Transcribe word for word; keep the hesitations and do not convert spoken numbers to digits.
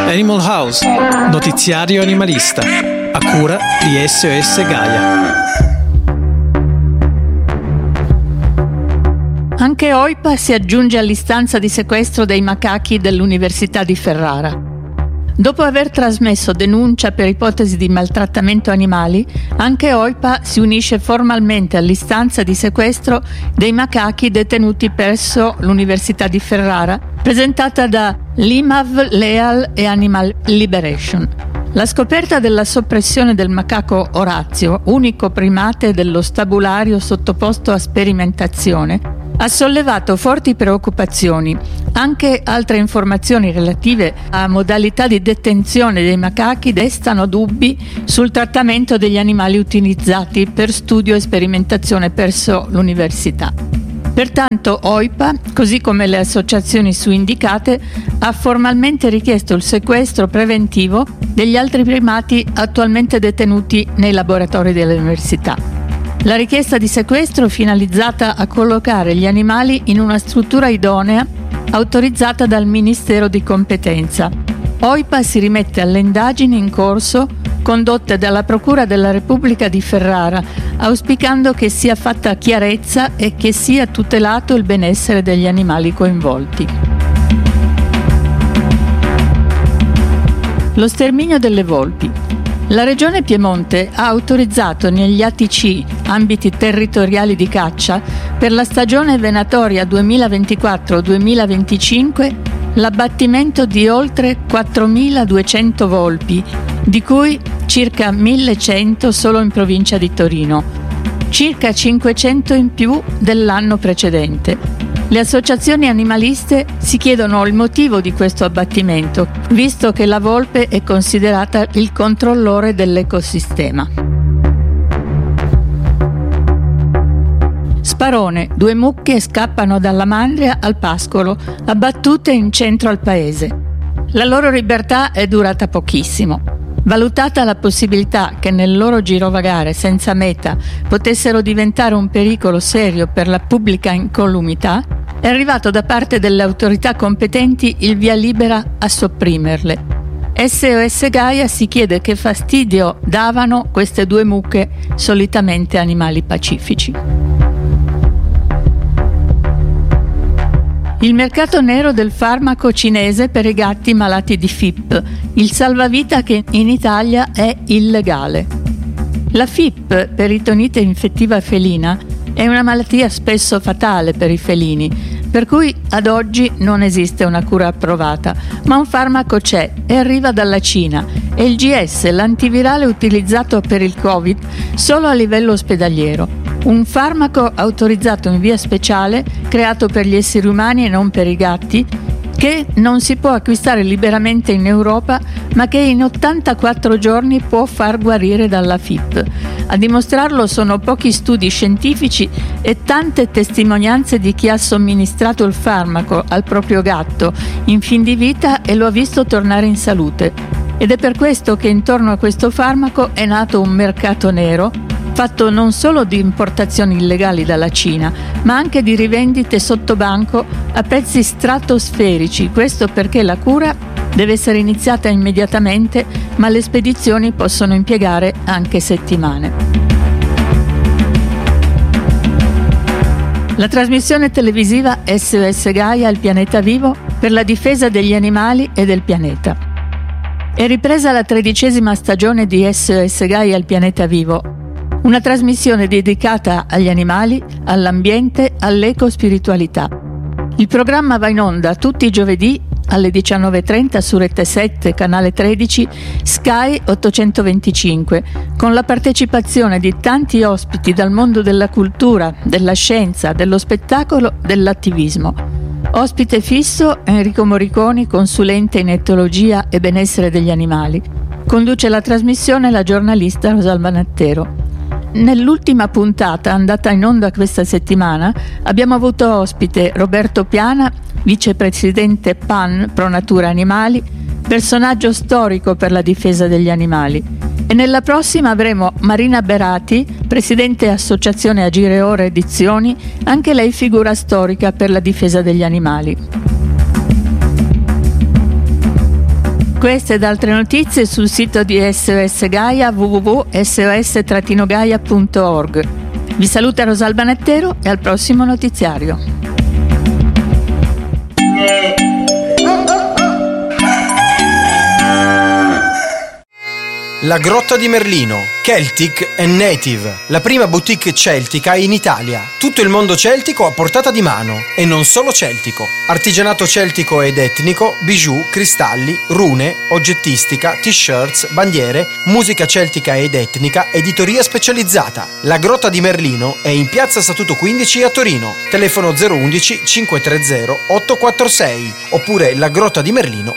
Animal House, notiziario animalista, a cura di S O S Gaia. Anche OIPA si aggiunge all'istanza di sequestro dei macachi dell'Università di Ferrara. Dopo aver trasmesso denuncia per ipotesi di maltrattamento animali, anche OIPA si unisce formalmente all'istanza di sequestro dei macachi detenuti presso l'Università di Ferrara, presentata da l'I M A V, Leal e Animal Liberation. La scoperta della soppressione del macaco Orazio, unico primate dello stabulario sottoposto a sperimentazione, ha sollevato forti preoccupazioni. Anche altre informazioni relative a modalità di detenzione dei macachi destano dubbi sul trattamento degli animali utilizzati per studio e sperimentazione presso l'università. Pertanto OIPA, così come le associazioni su indicate, ha formalmente richiesto il sequestro preventivo degli altri primati attualmente detenuti nei laboratori dell'università. La richiesta di sequestro è finalizzata a collocare gli animali in una struttura idonea autorizzata dal Ministero di competenza. OIPA si rimette alle indagini in corso condotte dalla Procura della Repubblica di Ferrara, auspicando che sia fatta chiarezza e che sia tutelato il benessere degli animali coinvolti. Lo sterminio delle volpi. La Regione Piemonte ha autorizzato negli A T C, ambiti territoriali di caccia, per la stagione venatoria duemilaventiquattro duemilaventicinque l'abbattimento di oltre quattromiladuecento volpi, di cui circa millecento solo in provincia di Torino, circa cinquecento in più dell'anno precedente. Le associazioni animaliste si chiedono il motivo di questo abbattimento, visto che la volpe è considerata il controllore dell'ecosistema. Sparone, due mucche scappano dalla mandria al pascolo, abbattute in centro al paese. La loro libertà è durata pochissimo. Valutata la possibilità che nel loro girovagare senza meta potessero diventare un pericolo serio per la pubblica incolumità, è arrivato da parte delle autorità competenti il via libera a sopprimerle. S O S Gaia si chiede che fastidio davano queste due mucche, solitamente animali pacifici. Il mercato nero del farmaco cinese per i gatti malati di F I P, il salvavita che in Italia è illegale. La F I P, peritonite infettiva felina, è una malattia spesso fatale per i felini, per cui ad oggi non esiste una cura approvata, ma un farmaco c'è e arriva dalla Cina. È il G S, l'antivirale utilizzato per il Covid solo a livello ospedaliero. Un farmaco autorizzato in via speciale, creato per gli esseri umani e non per i gatti, che non si può acquistare liberamente in Europa, ma che in ottantaquattro giorni può far guarire dalla F I P. A dimostrarlo sono pochi studi scientifici e tante testimonianze di chi ha somministrato il farmaco al proprio gatto in fin di vita e lo ha visto tornare in salute. Ed è per questo che intorno a questo farmaco è nato un mercato nero, fatto non solo di importazioni illegali dalla Cina, ma anche di rivendite sottobanco a prezzi stratosferici. Questo perché la cura deve essere iniziata immediatamente, ma le spedizioni possono impiegare anche settimane. La trasmissione televisiva S O S Gaia Il pianeta vivo per la difesa degli animali e del pianeta. È ripresa la tredicesima stagione di S O S Gaia Il pianeta vivo, una trasmissione dedicata agli animali, all'ambiente, all'ecospiritualità. Il programma va in onda tutti i giovedì alle diciannove e trenta su Rete sette, canale tredici, Sky ottocentoventicinque, con la partecipazione di tanti ospiti dal mondo della cultura, della scienza, dello spettacolo, dell'attivismo. Ospite fisso Enrico Morriconi, consulente in etologia e benessere degli animali. Conduce la trasmissione la giornalista Rosalba Nattero. Nell'ultima puntata, andata in onda questa settimana, abbiamo avuto ospite Roberto Piana, vicepresidente P A N Pro Natura Animali, personaggio storico per la difesa degli animali. E nella prossima avremo Marina Berati, presidente Associazione Agire Ora Edizioni, anche lei figura storica per la difesa degli animali. Queste ed altre notizie sul sito di S O S Gaia w w w punto s o s gaia punto org. Vi saluta Rosalba Nettero e al prossimo notiziario. La Grotta di Merlino, Celtic and Native, la prima boutique celtica in Italia. Tutto il mondo celtico a portata di mano, e non solo celtico. Artigianato celtico ed etnico, bijou, cristalli, rune, oggettistica, t-shirts, bandiere, musica celtica ed etnica, editoria specializzata. La Grotta di Merlino è in piazza Statuto quindici a Torino. Telefono zero uno uno cinque tre zero otto quattro sei oppure lagrottadimerlino